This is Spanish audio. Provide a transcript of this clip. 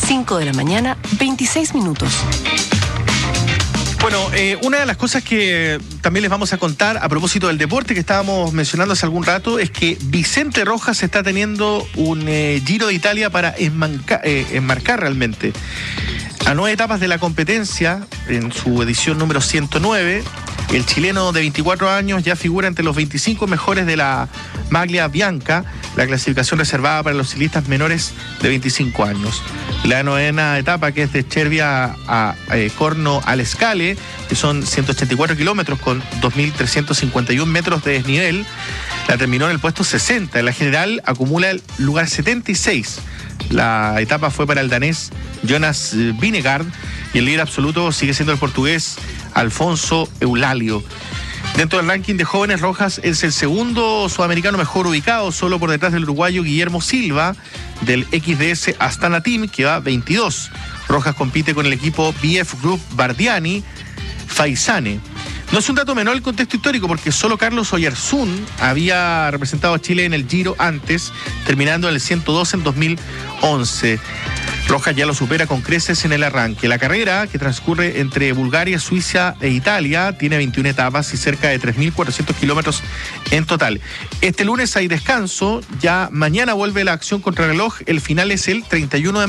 5 de la mañana, 26 minutos. Bueno, una de las cosas que también les vamos a contar a propósito del deporte que estábamos mencionando hace algún rato es que Vicente Rojas está teniendo un Giro de Italia para enmarcar realmente a 9 etapas de la competencia en su edición número 109. El chileno de 24 años ya figura entre los 25 mejores de la Maglia Bianca, la clasificación reservada para los ciclistas menores de 25 años. La 9ª etapa, que es de Cervia a Corno al Scale, que son 184 kilómetros con 2.351 metros de desnivel, la terminó en el puesto 60. En la general acumula el lugar 76. La etapa fue para el danés Jonas Vingegaard y el líder absoluto sigue siendo el portugués Alfonso Eulalio. Dentro del ranking de jóvenes, Rojas es el segundo sudamericano mejor ubicado, solo por detrás del uruguayo Guillermo Silva del XDS Astana Team, que va 22. Rojas compite con el equipo BF Group Bardiani Faisane. No es un dato menor el contexto histórico, porque solo Carlos Oyarzún había representado a Chile en el Giro antes, terminando en el 102 en 2011. Rojas ya lo supera con creces en el arranque. La carrera, que transcurre entre Bulgaria, Suiza e Italia, tiene 21 etapas y cerca de 3.400 kilómetros en total. Este lunes hay descanso, ya mañana vuelve la acción contrarreloj, el final es el 31 de